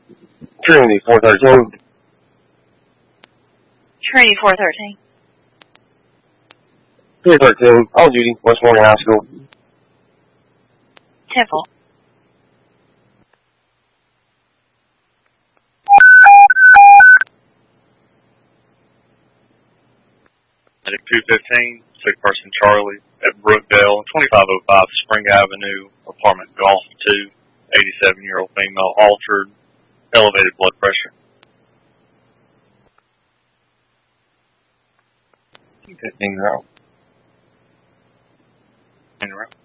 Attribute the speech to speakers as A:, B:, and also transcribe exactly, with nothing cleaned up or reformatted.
A: Trinity four thirteen.
B: Trinity four thirteen.
A: three thirteen, on duty, Westmoreland High School.
B: Temple.
C: Medic two fifteen, sick person Charlie at Brookdale, twenty-five oh five Spring Avenue, apartment Golf two, eighty-seven-year-old female, altered, elevated blood pressure.
A: fifteen round.
C: In route.